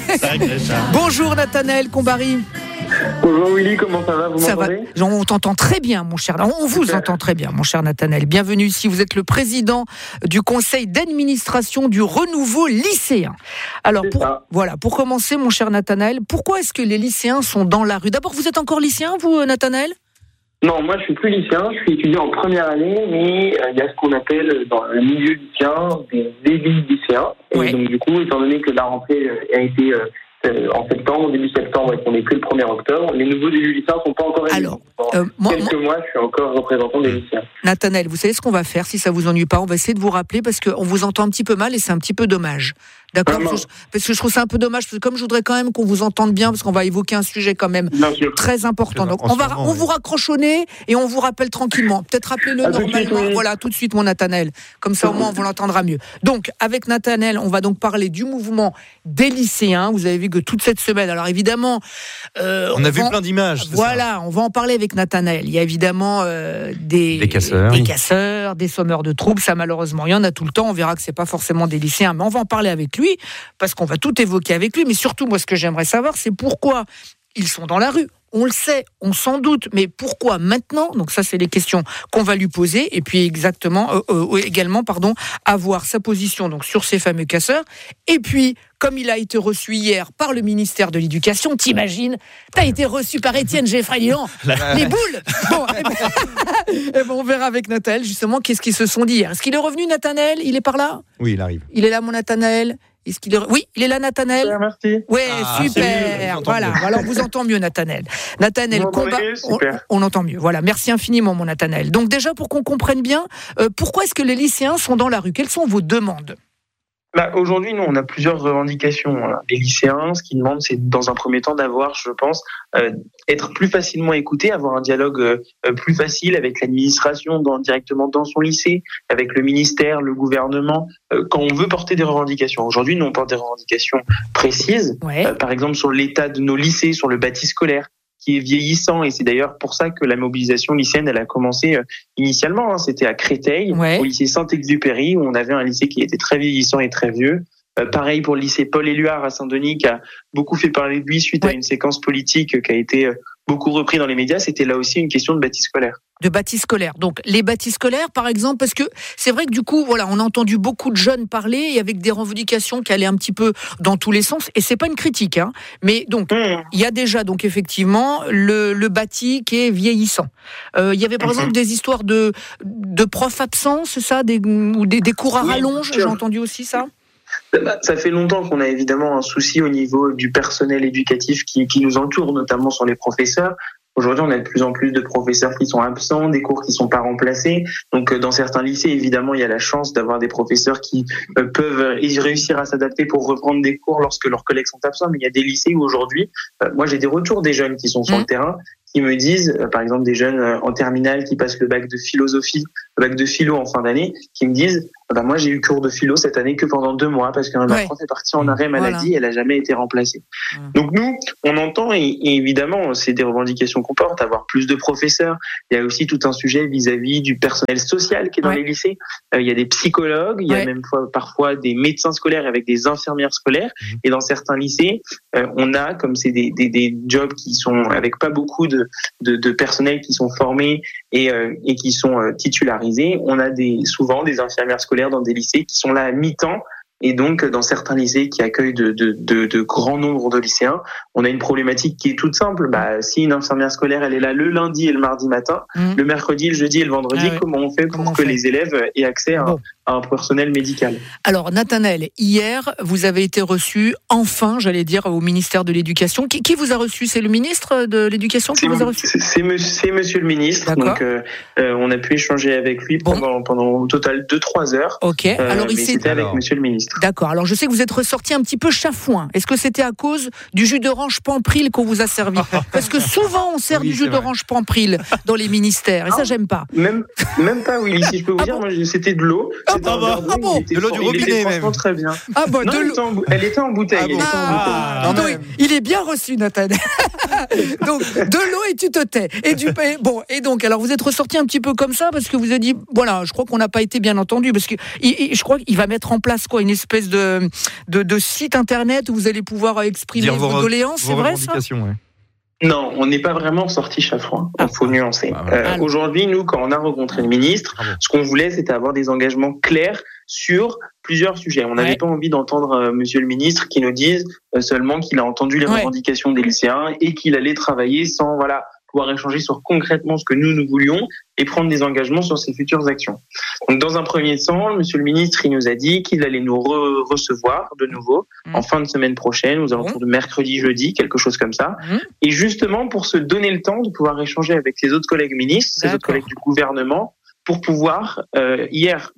Bonjour Nathanaël Combary. Bonjour Willy, comment ça va? Vous m'entendez? On t'entend très bien, mon cher. On vous entend très bien, mon cher Nathanaël. Bienvenue ici. Vous êtes le président du conseil d'administration du renouveau lycéen. Alors, pour commencer, mon cher Nathanaël, pourquoi est-ce que les lycéens sont dans la rue? D'abord, vous êtes encore lycéen, vous, Nathanaël? Non, moi je suis plus lycéen, je suis étudiant en première année, mais il y a ce qu'on appelle dans le milieu lycéen des débits lycéens. Et donc du coup, étant donné que la rentrée a été en septembre, début septembre, et qu'on n'est que le 1er octobre, les nouveaux élus lycéens ne sont pas encore élus. Alors, quelques mois, je suis encore représentant des lycéens. Nathanaël, vous savez ce qu'on va faire, si ça vous ennuie pas, on va essayer de vous rappeler, parce qu'on vous entend un petit peu mal et c'est un petit peu dommage. D'accord, parce que je trouve ça un peu dommage, parce que comme je voudrais quand même qu'on vous entende bien, parce qu'on va évoquer un sujet quand même très important. Donc on vous raccroche au nez et on vous rappelle tranquillement. Peut-être rappelez-le normalement. Voilà, tout de suite, mon Nathanaël. Comme ça, au moins, on vous l'entendra mieux. Donc, avec Nathanaël, on va donc parler du mouvement des lycéens. Vous avez vu que toute cette semaine, alors évidemment... on a vu plein d'images. Voilà, on va en parler avec Nathanaël. Il y a évidemment des casseurs, des sommeurs de troubles. Ça, malheureusement, il y en a tout le temps. On verra que c'est pas forcément des lycéens, mais on va en parler avec lui, parce qu'on va tout évoquer avec lui. Mais surtout, moi, ce que j'aimerais savoir, c'est pourquoi ils sont dans la rue. On le sait, on s'en doute, mais pourquoi maintenant? Donc ça, c'est les questions qu'on va lui poser, et puis également, avoir sa position donc sur ces fameux casseurs. Et puis, comme il a été reçu hier par le ministère de l'Éducation, t'imagines, t'as été reçu par Étienne Géfray-Lyon, les boules. Bon, on verra avec Nathanaël justement qu'est-ce qu'ils se sont dit hier. Est-ce qu'il est revenu, Nathanaël? Il est par là? Oui, il arrive. Il est là, mon Nathanaël? Oui, il est là, Nathanaël. Merci. Ouais, super. Voilà. Alors, vous entend mieux, Nathanaël. Nathanaël, on entend mieux. Voilà. Merci infiniment, mon Nathanaël. Donc, déjà, pour qu'on comprenne bien, pourquoi est-ce que les lycéens sont dans la rue? Quelles sont vos demandes? Aujourd'hui, nous, on a plusieurs revendications. Les lycéens, ce qu'ils demandent, c'est dans un premier temps d'avoir, je pense, être plus facilement écoutés, avoir un dialogue plus facile avec l'administration directement dans son lycée, avec le ministère, le gouvernement, quand on veut porter des revendications. Aujourd'hui, nous, on porte des revendications précises, par exemple sur l'état de nos lycées, sur le bâti scolaire, qui est vieillissant, et c'est d'ailleurs pour ça que la mobilisation lycéenne, elle a commencé initialement. C'était à Créteil, au lycée Saint-Exupéry, où on avait un lycée qui était très vieillissant et très vieux. Pareil pour le lycée Paul-Éluard à Saint-Denis, qui a beaucoup fait parler de lui suite à une séquence politique qui a été beaucoup repris dans les médias. C'était là aussi une question de bâti scolaire. De bâti scolaire. Donc, les bâtis scolaires, par exemple, parce que c'est vrai que du coup, voilà, on a entendu beaucoup de jeunes parler et avec des revendications qui allaient un petit peu dans tous les sens. Et c'est pas une critique, hein. Mais donc, il y a déjà, donc, effectivement, le bâti qui est vieillissant. Il y avait, par exemple, des histoires de profs absents, c'est ça, ou des cours à rallonge. J'ai entendu aussi ça. Ça fait longtemps qu'on a évidemment un souci au niveau du personnel éducatif qui nous entoure, notamment sur les professeurs. Aujourd'hui, on a de plus en plus de professeurs qui sont absents, des cours qui ne sont pas remplacés. Donc, dans certains lycées, évidemment, il y a la chance d'avoir des professeurs qui peuvent réussir à s'adapter pour reprendre des cours lorsque leurs collègues sont absents. Mais il y a des lycées où aujourd'hui, moi, j'ai des retours des jeunes qui sont sur le terrain, qui me disent, par exemple, des jeunes en terminale qui passent le bac de philosophie, le bac de philo en fin d'année, qui me disent, moi, j'ai eu cours de philo cette année que pendant 2 mois parce qu'un prof est parti en arrêt maladie et elle n'a jamais été remplacée. Donc nous, on entend, et évidemment, c'est des revendications qu'on porte, avoir plus de professeurs. Il y a aussi tout un sujet vis-à-vis du personnel social qui est dans les lycées. Il y a des psychologues, il y a même parfois des médecins scolaires avec des infirmières scolaires. Et dans certains lycées, on a, comme c'est des jobs qui sont avec pas beaucoup de personnel qui sont formés et qui sont titularisés, on a souvent des infirmières scolaires dans des lycées qui sont là à mi-temps. Et donc, dans certains lycées qui accueillent de grands nombres de lycéens, on a une problématique qui est toute simple. Si une infirmière scolaire, elle est là le lundi et le mardi matin, le mercredi, le jeudi et le vendredi, comment on fait pour que les élèves aient accès à un personnel médical? Alors, Nathanaël, hier, vous avez été reçu, enfin, j'allais dire, au ministère de l'Éducation. Qui vous a reçu? C'est le ministre de l'Éducation qui vous a reçu? C'est monsieur le ministre. Donc, on a pu échanger avec lui pendant au total 2-3 heures. Ok. C'était avec monsieur le ministre. D'accord. Alors, je sais que vous êtes ressorti un petit peu chafouin. Est-ce que c'était à cause du jus d'orange Pampril qu'on vous a servi? Parce que souvent, on sert du jus d'orange Pampril dans les elle. Et ça, j'aime pas. Même pas, Willy. Si je peux vous dire, moi, c'était de l'eau. De l'eau du robinet, même. Très bien. Non, elle était en bouteille. Il est bien reçu, Nathanaël. Donc, de l'eau et tu te tais. Et donc, alors, vous êtes ressorti un petit peu comme ça parce que vous avez dit, voilà, je crois qu'on n'a pas été bien entendu parce que je crois qu'il va mettre en place une espèce de site internet où vous allez pouvoir exprimer vos doléances, c'est vrai ça ? Ouais. Non, on n'est pas vraiment sorti chafouin. Il faut nuancer. Aujourd'hui, nous, quand on a rencontré le ministre, ce qu'on voulait, c'était avoir des engagements clairs sur plusieurs sujets. On n'avait pas envie d'entendre Monsieur le ministre qui nous dise seulement qu'il a entendu les revendications des lycéens et qu'il allait travailler sans pouvoir échanger sur concrètement ce que nous voulions et prendre des engagements sur ses futures actions. Donc, dans un premier temps, Monsieur le ministre, il nous a dit qu'il allait nous recevoir de nouveau en fin de semaine prochaine, aux alentours de mercredi, jeudi, quelque chose comme ça. Et justement, pour se donner le temps de pouvoir échanger avec ses autres collègues ministres, ses autres collègues du gouvernement, pour pouvoir, avant-hier,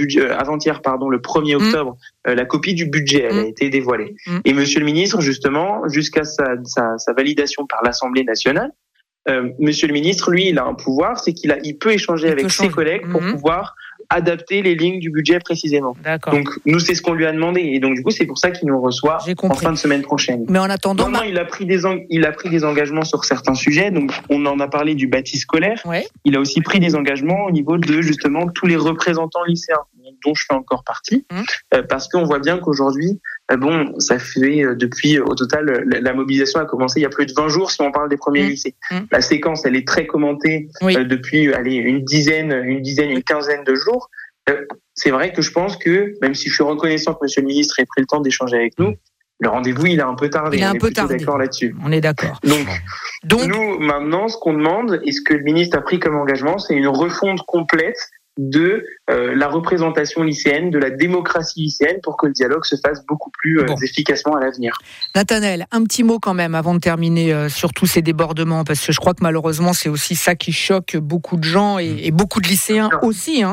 le 1er octobre, la copie du budget, elle a été dévoilée. Et Monsieur le ministre, justement, jusqu'à sa validation par l'Assemblée nationale, Monsieur le ministre, lui, il a un pouvoir, c'est qu'il peut échanger avec ses collègues pour pouvoir adapter les lignes du budget précisément. D'accord. Donc nous, c'est ce qu'on lui a demandé, et donc du coup, c'est pour ça qu'il nous reçoit en fin de semaine prochaine. Mais en attendant, il a pris des engagements sur certains sujets. Donc on en a parlé du bâti scolaire. Ouais. Il a aussi pris des engagements au niveau de justement tous les représentants lycéens, dont je fais encore partie, parce qu'on voit bien qu'aujourd'hui, ça fait depuis, au total, la mobilisation a commencé il y a plus de 20 jours si on parle des premiers lycées. La séquence, elle est très commentée depuis une quinzaine de jours. C'est vrai que je pense que, même si je suis reconnaissant que Monsieur le ministre ait pris le temps d'échanger avec nous, le rendez-vous, il a un peu tardé. Il a un peu tardé. D'accord là-dessus. On est d'accord. Donc, nous, maintenant, ce qu'on demande, et ce que le ministre a pris comme engagement, c'est une refonte complète de la représentation lycéenne, de la démocratie lycéenne, pour que le dialogue se fasse beaucoup plus efficacement à l'avenir. Nathanaël, un petit mot quand même avant de terminer sur tous ces débordements, parce que je crois que malheureusement c'est aussi ça qui choque beaucoup de gens et beaucoup de lycéens aussi.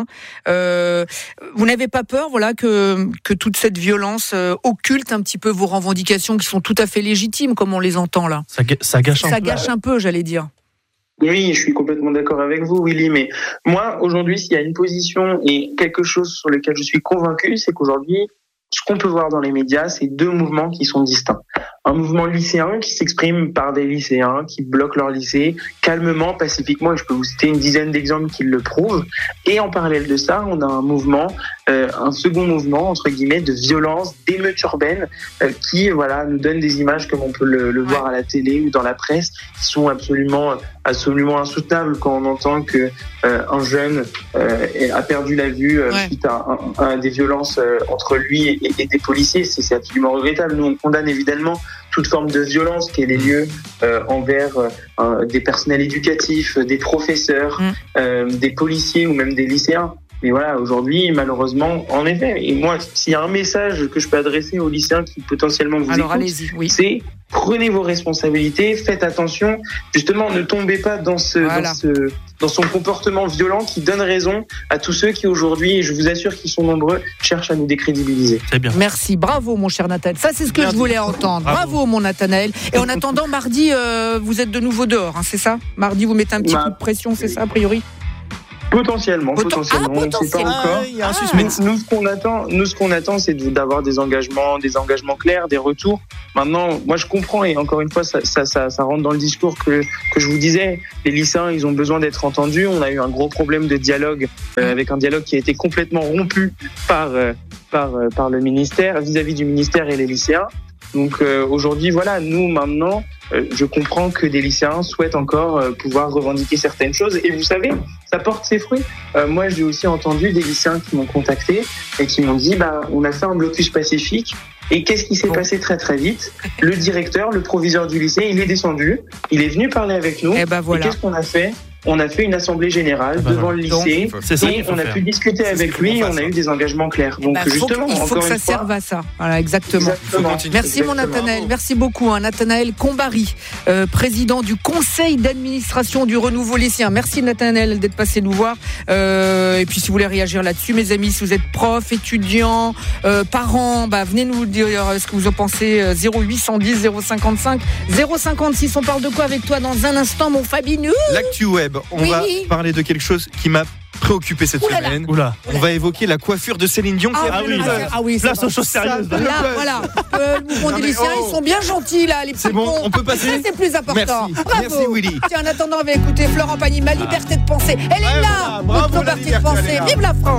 Vous n'avez pas peur que toute cette violence occulte un petit peu vos revendications qui sont tout à fait légitimes comme on les entend là ? Ça gâche un peu, j'allais dire. Oui, je suis complètement d'accord avec vous, Willy, mais moi, aujourd'hui, s'il y a une position et quelque chose sur lequel je suis convaincu, c'est qu'aujourd'hui, ce qu'on peut voir dans les médias, c'est deux mouvements qui sont distincts. Un mouvement lycéen qui s'exprime par des lycéens qui bloquent leur lycée calmement, pacifiquement, et je peux vous citer une dizaine d'exemples qui le prouvent. Et en parallèle de ça, on a un second mouvement, entre guillemets, de violence, d'émeutes urbaines, qui nous donne des images comme on peut le voir à la télé ou dans la presse, qui sont absolument insoutenables quand on entend que un jeune a perdu la vue suite à des violences entre lui et des policiers. C'est absolument regrettable. Nous, on condamne évidemment toute forme de violence qui ait lieu envers des personnels éducatifs, des professeurs, des policiers ou même des lycéens. Mais aujourd'hui, malheureusement, en effet, et moi, s'il y a un message que je peux adresser aux lycéens qui potentiellement vous écoutent, c'est prenez vos responsabilités, faites attention, justement, ne tombez pas dans son comportement violent qui donne raison à tous ceux qui aujourd'hui, et je vous assure qu'ils sont nombreux, cherchent à nous décrédibiliser. C'est bien. Merci, bravo mon cher Nathanaël. Ça, c'est ce que je voulais entendre. Bravo mon Nathanaël. Et en attendant, mardi, vous êtes de nouveau dehors, c'est ça ? Mardi, vous mettez un petit coup de pression, c'est ça, a priori ? Potentiellement. On ne sait pas encore. Il y a un suspense. Nous, ce qu'on attend, c'est d'avoir des engagements clairs, des retours. Maintenant, moi, je comprends, et encore une fois, ça rentre dans le discours que je vous disais. Les lycéens, ils ont besoin d'être entendus. On a eu un gros problème de dialogue, avec un dialogue qui a été complètement rompu par le ministère, vis-à-vis du ministère et les lycéens. Donc aujourd'hui, nous maintenant, je comprends que des lycéens souhaitent encore pouvoir revendiquer certaines choses. Et vous savez, ça porte ses fruits. Moi, j'ai aussi entendu des lycéens qui m'ont contacté et qui m'ont dit, on a fait un blocus pacifique. Et qu'est-ce qui s'est passé très très vite ? Le directeur, le proviseur du lycée, il est descendu, il est venu parler avec nous. Et qu'est-ce qu'on a fait ? On a fait une assemblée générale devant le lycée et on a pu discuter avec lui et on a eu des engagements clairs. Donc justement, il faut que ça serve à ça. Voilà, exactement. Merci mon Nathanaël, merci beaucoup. Nathanaël Combary, président du conseil d'administration du Renouveau lycéen. Merci Nathanaël d'être passé nous voir. Et puis si vous voulez réagir là-dessus, mes amis, si vous êtes prof, étudiant, parents, venez nous dire ce que vous en pensez. 0810 055 056. On parle de quoi avec toi dans un instant, mon Fabinou ? L'actu web. On va parler de quelque chose qui m'a préoccupé cette semaine. On va évoquer la coiffure de Céline Dion. Place aux choses sérieuses. Le mouvement des lycéens, ils sont bien gentils là, les petits. C'est bon, on peut passer. Ça, c'est plus important. Merci Willy. Tiens, en attendant, on va écouter Florent Pagny, Ma liberté de penser. Elle est là, notre liberté de penser. Vive la France.